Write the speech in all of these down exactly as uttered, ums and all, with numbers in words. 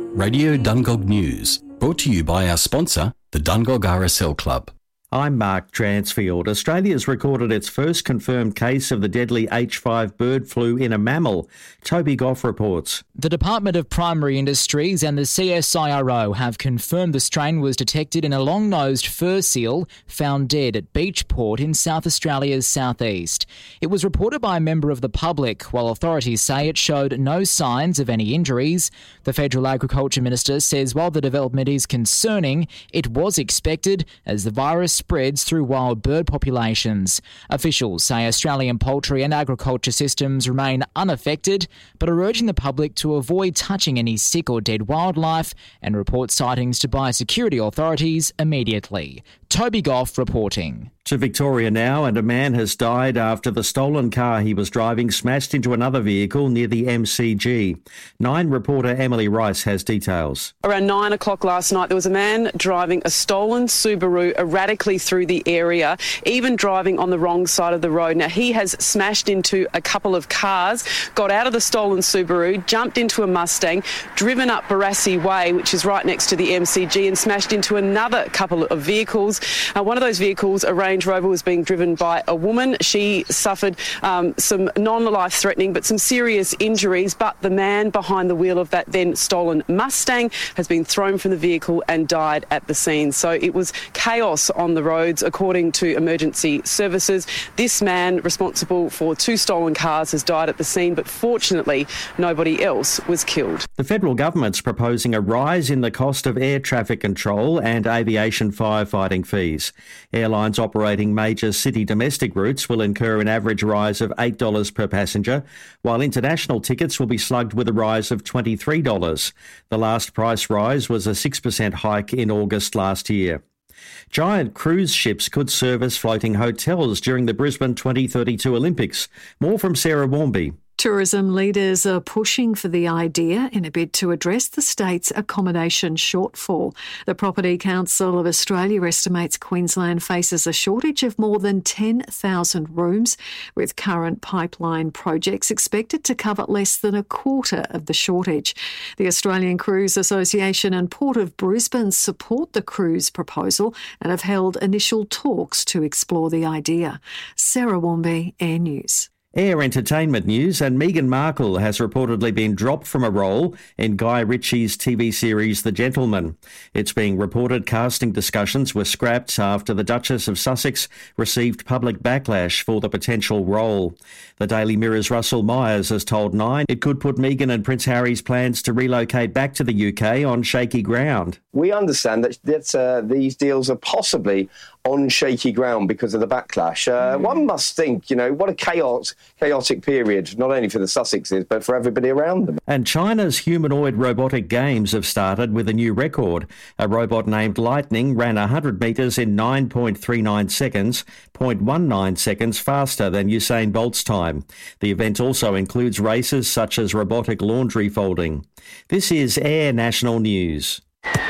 Radio Dungog News, brought to you by our sponsor, the Dungog R S L Club. I'm Mark Dransfield. Australia's recorded its first confirmed case of the deadly H five bird flu in a mammal. Toby Goff reports. The Department of Primary Industries and the C S I R O have confirmed the strain was detected in a long-nosed fur seal found dead at Beachport in South Australia's southeast. It was reported by a member of the public, while authorities say it showed no signs of any injuries. The Federal Agriculture Minister says while the development is concerning, it was expected as the virus spreads through wild bird populations. Officials say Australian poultry and agriculture systems remain unaffected, but are urging the public to avoid touching any sick or dead wildlife and report sightings to biosecurity authorities immediately. Toby Goff reporting. To Victoria now, and a man has died after the stolen car he was driving smashed into another vehicle near the M C G. Nine reporter Emily Rice has details. Around nine o'clock last night, there was a man driving a stolen Subaru erratically through the area, even driving on the wrong side of the road. Now, he has smashed into a couple of cars, got out of the stolen Subaru, jumped into a Mustang, driven up Barassi Way, which is right next to the M C G, and smashed into another couple of vehicles. Uh, one of those vehicles, a Range Rover, was being driven by a woman. She suffered um, some non-life-threatening but some serious injuries, but the man behind the wheel of that then stolen Mustang has been thrown from the vehicle and died at the scene. So it was chaos on the roads, according to emergency services. This man, responsible for two stolen cars, has died at the scene, but fortunately nobody else was killed. The federal government's proposing a rise in the cost of air traffic control and aviation firefighting fees. Airlines operating major city domestic routes will incur an average rise of eight dollars per passenger, while international tickets will be slugged with a rise of twenty-three dollars. The last price rise was a six percent hike in August last year. Giant cruise ships could serve as floating hotels during the Brisbane twenty thirty-two Olympics. More from Sarah Warmby. Tourism leaders are pushing for the idea in a bid to address the state's accommodation shortfall. The Property Council of Australia estimates Queensland faces a shortage of more than ten thousand rooms, with current pipeline projects expected to cover less than a quarter of the shortage. The Australian Cruise Association and Port of Brisbane support the cruise proposal and have held initial talks to explore the idea. Sarah Warmby, Air News. Air entertainment news, and Meghan Markle has reportedly been dropped from a role in Guy Ritchie's T V series The Gentleman. It's being reported casting discussions were scrapped after the Duchess of Sussex received public backlash for the potential role. The Daily Mirror's Russell Myers has told Nine it could put Meghan and Prince Harry's plans to relocate back to the U K on shaky ground. We understand that, that uh, these deals are possibly on shaky ground because of the backlash. Uh, mm. One must think, you know, what a chaos, chaotic period, not only for the Sussexes, but for everybody around them. And China's humanoid robotic games have started with a new record. A robot named Lightning ran one hundred metres in nine point three nine seconds, zero point one nine seconds faster than Usain Bolt's time. The event also includes races such as robotic laundry folding. This is Air National News.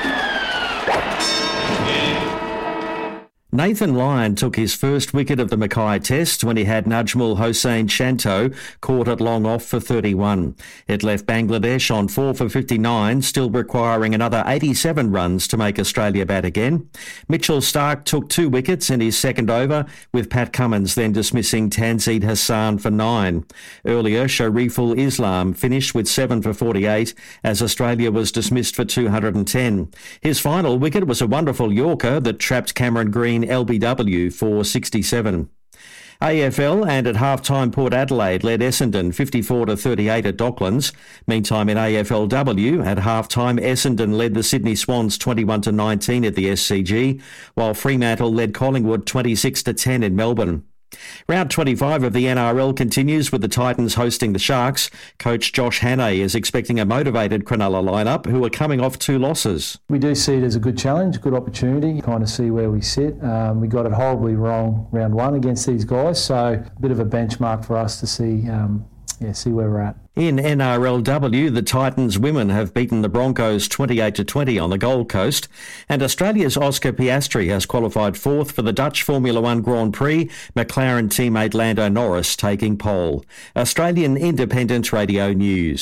Nathan Lyon took his first wicket of the Mackay Test when he had Najmul Hossain Shanto caught at long off for thirty-one. It left Bangladesh on four for fifty-nine, still requiring another eighty-seven runs to make Australia bat again. Mitchell Starc took two wickets in his second over, with Pat Cummins then dismissing Tanzid Hassan for nine. Earlier, Shariful Islam finished with seven for forty-eight as Australia was dismissed for two hundred ten. His final wicket was a wonderful Yorker that trapped Cameron Green L B W for sixty-seven. A F L and at half-time Port Adelaide led Essendon fifty-four to thirty-eight at Docklands. Meantime in A F L W at half-time Essendon led the Sydney Swans twenty-one to nineteen at the S C G, while Fremantle led Collingwood twenty-six to ten in Melbourne. Round twenty-five of the N R L continues with the Titans hosting the Sharks. Coach Josh Hannay is expecting a motivated Cronulla lineup who are coming off two losses. We do see it as a good challenge, a good opportunity, kind of see where we sit. Um, we got it horribly wrong round one against these guys, so a bit of a benchmark for us to see um, yeah, see where we're at. In N R L W, the Titans women have beaten the Broncos twenty-eight to twenty on the Gold Coast, and Australia's Oscar Piastri has qualified fourth for the Dutch Formula One Grand Prix, McLaren teammate Lando Norris taking pole. Australian Independent Radio News.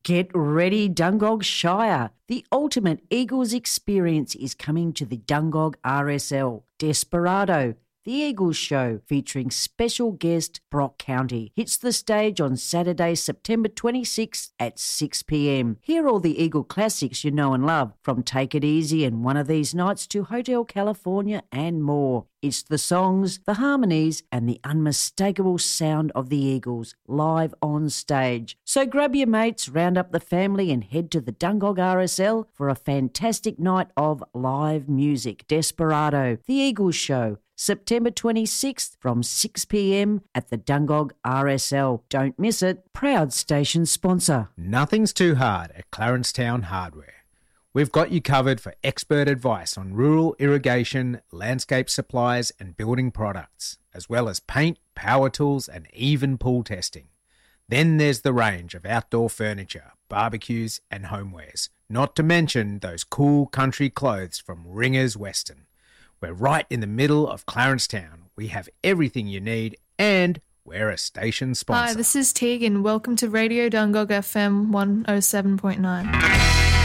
Get ready, Dungog Shire. The ultimate Eagles experience is coming to the Dungog R S L. Desperado, the Eagles show featuring special guest Brock County, hits the stage on Saturday, September twenty-sixth at six p.m. Hear all the Eagle classics you know and love, from Take It Easy and One of These Nights to Hotel California and more. It's the songs, the harmonies, and the unmistakable sound of the Eagles live on stage. So grab your mates, round up the family, and head to the Dungog R S L for a fantastic night of live music. Desperado, the Eagles show, September twenty-sixth from six p.m. at the Dungog R S L. Don't miss it. Proud station sponsor. Nothing's too hard at Clarencetown Hardware. We've got you covered for expert advice on rural irrigation, landscape supplies and building products, as well as paint, power tools and even pool testing. Then there's the range of outdoor furniture, barbecues and homewares, not to mention those cool country clothes from Ringers Western. We're right in the middle of Clarencetown. We have everything you need and we're a station sponsor. Hi, this is Teagan. Welcome to Radio Dungog F M one oh seven point nine.